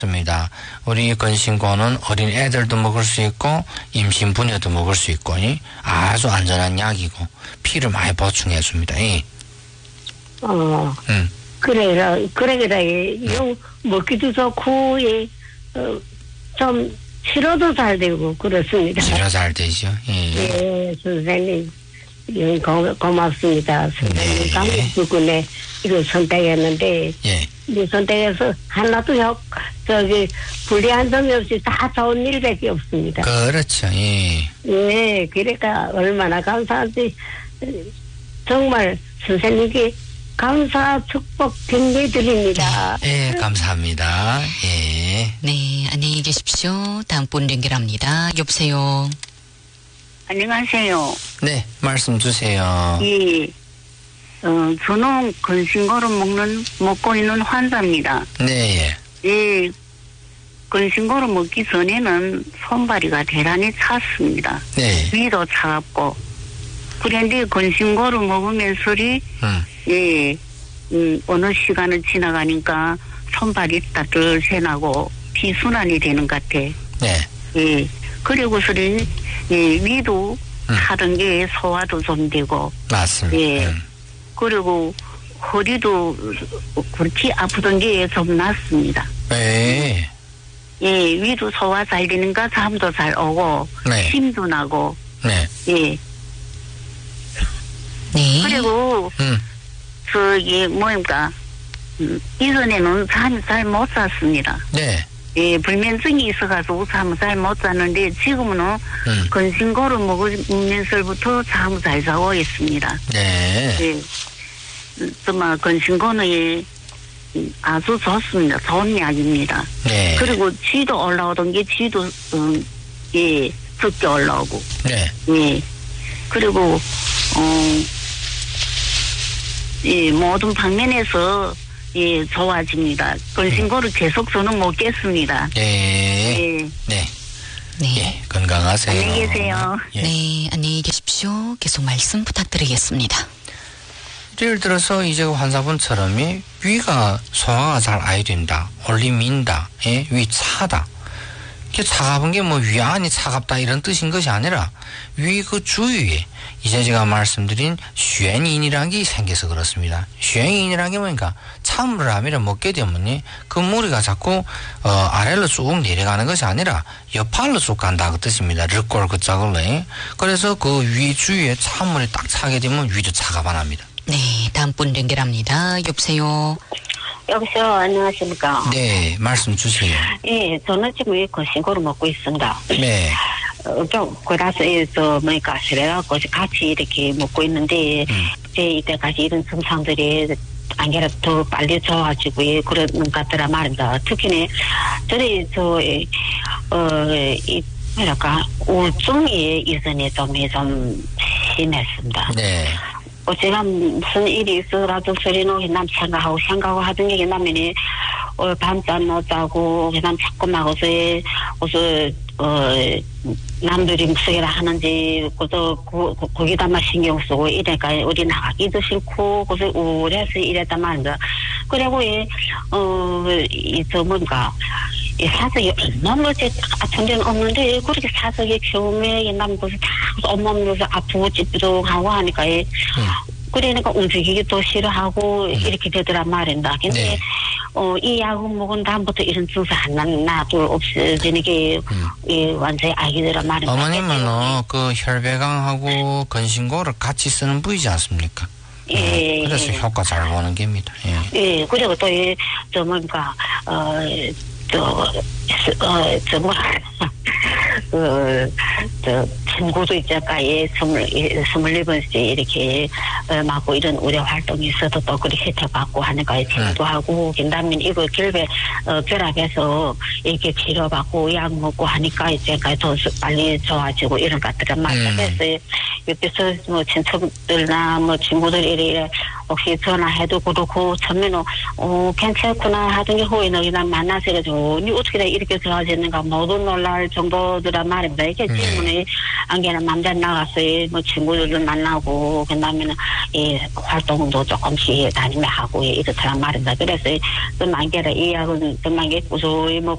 맞습니다. 우리 건신고는 어린 애들도 먹을 수 있고 임신 부녀도 먹을 수 있고 아주 안전한 약이고 피를 많이 보충해 줍니다. 그래라 용 먹기도 좋고 좀 치료도 잘 되고 그렇습니다. 치료 잘 되죠. 예, 선생님 고맙습니다. 선생님 네. 강북군에 이거 선택했는데 예. 이 선택해서 하나도 불리한 점이 없이 다 좋은 일밖에 없습니다. 그렇죠. 예. 예, 그러니까 얼마나 감사한지 정말 선생님께 감사 축복 경배드립니다. 예, 감사합니다. 예. 네, 안녕히 계십시오. 다음 분 연결합니다. 여보세요. 안녕하세요. 네, 말씀 주세요. 예. 저는 건신고를 먹고 있는 환자입니다. 네, 예. 건신고를 먹기 전에는 손발이가 대단히 찼습니다. 네. 위도 차갑고. 그런데 건신고를 먹으면서리, 예, 어느 시간을 지나가니까 손발이 따뜻해나고 피순환이 되는 것 같아. 네. 예. 그리고서리, 예, 위도 하던 게 소화도 좀 되고. 맞습니다. 예. 그리고 허리도 그렇게 아프던 게 좀 낫습니다. 네. 예, 위도 소화 잘 되니까 잠도 잘 오고, 네. 힘도 나고, 네. 예. 네. 그리고, 뭐입니까, 이전에는 잠이 잘 못 잤습니다. 네. 예, 불면증이 있어가지고 잠을 잘 못 잤는데, 지금은 건신고를 먹으면서부터 잠을 잘 자고 있습니다. 네. 예. 정말 건신고는 아주 좋습니다. 좋은 약입니다. 네. 그리고 쥐도 올라오던 게 쥐도 예, 적게 올라오고. 네. 예. 그리고 예, 모든 방면에서 예, 좋아집니다. 건신고를 계속 저는 먹겠습니다. 네. 예. 네. 네. 예, 건강하세요. 안녕히 계세요. 예. 네, 안녕히 계십시오. 계속 말씀 부탁드리겠습니다. 예를 들어서 이제 환자분처럼 위가 소화가 잘 안 된다, 올리민다, 예? 위 차다. 이게 차가운 게 뭐 위 안이 차갑다 이런 뜻인 것이 아니라 위 그 주위에 이제 제가 말씀드린 쉔인이라는 게 생겨서 그렇습니다. 쉔인이라는 게 뭐니까 찬물을 아미를 먹게 되면 그 무리가 자꾸 아래로 쭉 내려가는 것이 아니라 옆팔로 쭉 간다 그 뜻입니다. 르골 그 짝을로. 그래서 그 위 주위에 찬물이 딱 차게 되면 위도 차가반합니다. 네, 다음 분 연결합니다. 여보세요. 여보세요, 안녕하십니까? 네, 말씀 주세요. 예, 저는 지금 이 건신고를 먹고 있습니다. 네. 좀, 그래서, 그래갖고 같이 이렇게 먹고 있는데, 이제 이때까지 이런 증상들이 안개라 더 빨리 좋아지고, 그런 것 같더라 말입니다. 특히는, 저희, 뭐랄까, 우울증이 이전에 좀 심했습니다. 네. 제가 무슨 일이 있어라도 소리는 그냥 생각하고 하던 게 그다음에 밤잠 못 자고 그다음 자꾸 막 남들이 무슨 하는지 거기다만 신경 쓰고 이래가 우리 나가기도 싫고 그래서 우울해서 이랬단 말입니다. 그리고 뭔가 사석이 너무 아픈 데는 없는데 그렇게 사석이 처음에 남고서 다 온몸에서 아프고 찌뿌둥하고 하니까 그러니까 움직이기도 싫어하고 이렇게 되더란 말입니다. 근데 네. 이 약을 먹은 다음부터 이런 증상 하나도 없어지는 게 완전히 알게 되란 말입니다. 어머님은 그 혈배강하고 건신고를 같이 쓰는 부위지 않습니까? 예. 그래서 효과 잘 보는 겁니다. 예. 예. 그리고 또 뭔가 친구도 있잖아요. 24번씩 이렇게, 하고 이런 의뢰 활동이 있어도 또 그렇게 해받고 하는 거에 친구도 하고, 그 다음에 이거 결합해서 이렇게 치료받고 약 먹고 하니까 이제 더 빨리 좋아지고 이런 것들은 많다. 그래서 옆에서 뭐 친척들이나 뭐 친구들 이래 혹시 전화해도 그렇고 처음에는 괜찮구나 하던 게 후에는 그냥 만나서 해가지고 니 어떻게 이렇게 좋아졌는가 모두 놀랄 정도더라 말입니다. 이렇게 질문에 안개는 남자 나갔어요. 뭐 친구들도 만나고 그다음에는 이 활동도 조금씩 다니며 하고 이렇더란 말입니다. 그래서 그 만개를 이야기는 그 만개 구조의 뭐